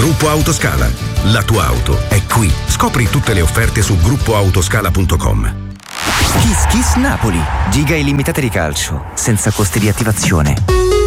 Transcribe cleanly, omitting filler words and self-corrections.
Gruppo Autoscala. La tua auto è qui. Scopri tutte le offerte su gruppoautoscala.com. Kiss Kiss Napoli. Giga illimitate di calcio, senza costi di attivazione.